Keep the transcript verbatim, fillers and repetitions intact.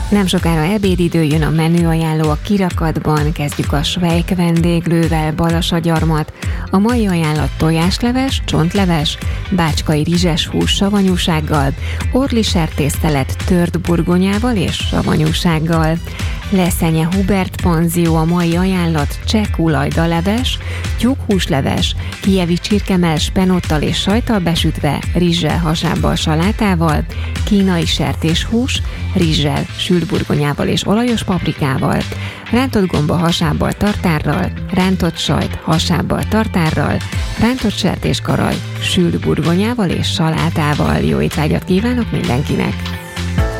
Nem sokára ebédidő, jön a menüajánló a kirakatban, kezdjük a svejk vendéglővel, balasagyarmat. A mai ajánlat tojásleves, csontleves, bácskai rizses hús savanyúsággal, orli sertésztelet tört burgonyával és savanyúsággal. Leszenye Hubert panzió a mai ajánlat, csekulajdaleves, tyúkhúsleves, kijevi csirkemell spenottal és sajttal besütve, rizssel, hasábbal, salátával, kínai sertéshús, rizssel, sült burgonyával és olajos paprikával, rántott gomba hasábbal, tartárral, rántott sajt hasábbal, tartárral, rántott sertéskaraj, sült burgonyával és salátával. Jó étvágyat kívánok mindenkinek!